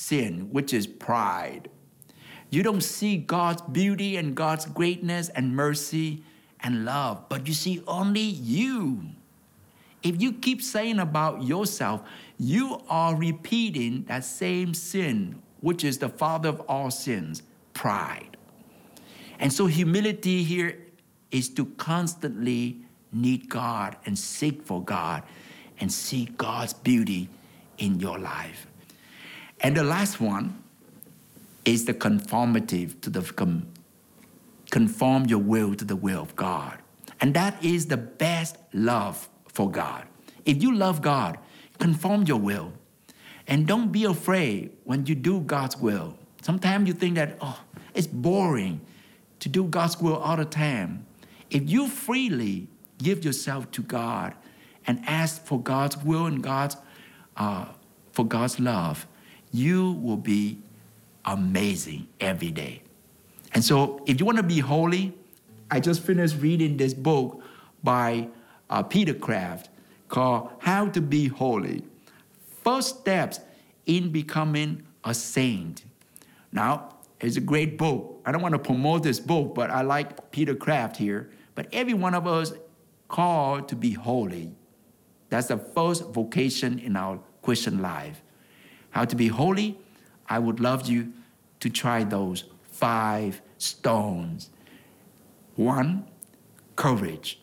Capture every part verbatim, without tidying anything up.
sin, which is pride. You don't see God's beauty and God's greatness and mercy and love, but you see only you. If you keep saying about yourself, you are repeating that same sin, which is the father of all sins, pride. And so humility here is to constantly need God and seek for God and see God's beauty in your life. And the last one is the conformative to the com, conform your will to the will of God. And that is the best love for God. If you love God, conform your will. And don't be afraid when you do God's will. Sometimes you think that, oh, it's boring to do God's will all the time. If you freely give yourself to God and ask for God's will and God's uh, for God's love, you will be amazing every day. And so if you want to be holy, I just finished reading this book by uh, Peter Kraft called How to Be Holy. First Steps in Becoming a Saint. Now, it's a great book. I don't want to promote this book, but I like Peter Kraft here. But every one of us called to be holy. That's the first vocation in our Christian life. How to be holy? I would love you to try those five stones. One, courage.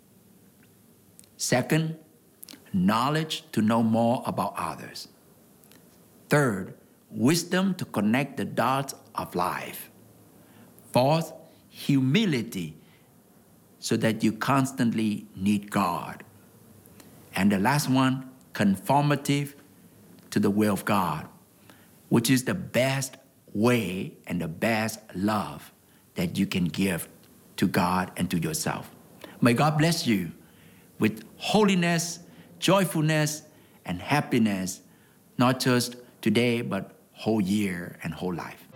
Second, knowledge to know more about others. Third, wisdom to connect the dots of life. Fourth, humility so that you constantly need God. And the last one, conformative to the will of God, which is the best way and the best love that you can give to God and to yourself. May God bless you with holiness, joyfulness, and happiness, not just today, but whole year and whole life.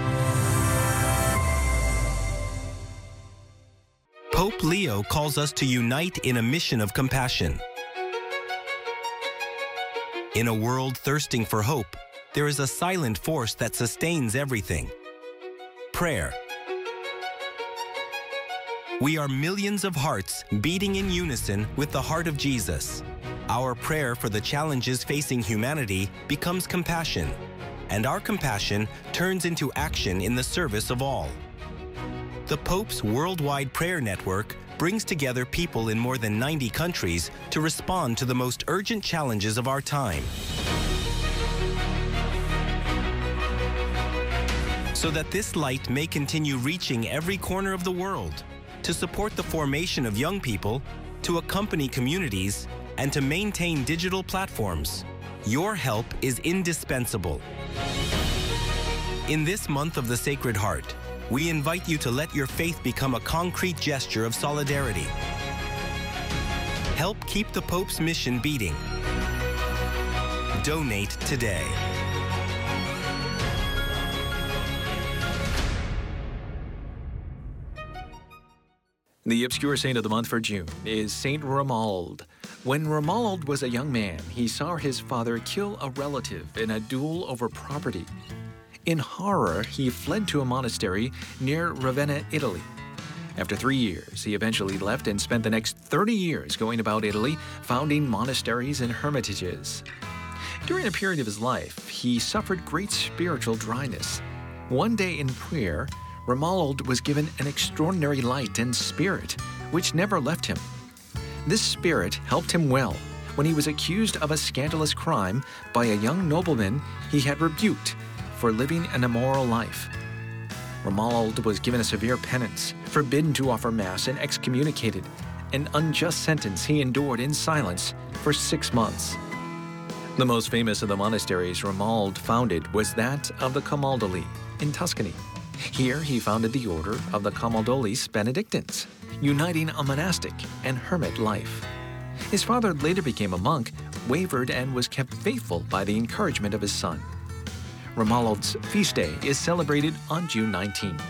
Pope Leo calls us to unite in a mission of compassion. In a world thirsting for hope, there is a silent force that sustains everything: prayer. We are millions of hearts beating in unison with the heart of Jesus. Our prayer for the challenges facing humanity becomes compassion, and our compassion turns into action in the service of all. The Pope's worldwide prayer network brings together people in more than ninety countries to respond to the most urgent challenges of our time, so that this light may continue reaching every corner of the world, to support the formation of young people, to accompany communities, and to maintain digital platforms. Your help is indispensable. In this month of the Sacred Heart, we invite you to let your faith become a concrete gesture of solidarity. Help keep the Pope's mission beating. Donate today. The obscure saint of the month for June is Saint Romuald. When Romuald was a young man, he saw his father kill a relative in a duel over property. In horror, he fled to a monastery near Ravenna, Italy. After three years, he eventually left and spent the next thirty years going about Italy, founding monasteries and hermitages. During a period of his life, he suffered great spiritual dryness. One day in prayer, Romuald was given an extraordinary light and spirit, which never left him. This spirit helped him well when he was accused of a scandalous crime by a young nobleman he had rebuked for living an immoral life. Romuald was given a severe penance, forbidden to offer Mass, and excommunicated, an unjust sentence he endured in silence for six months. The most famous of the monasteries Romuald founded was that of the Camaldoli in Tuscany. Here he founded the order of the Camaldolis Benedictines, uniting a monastic and hermit life. His father later became a monk, wavered, and was kept faithful by the encouragement of his son. Romuald's feast day is celebrated on June nineteenth.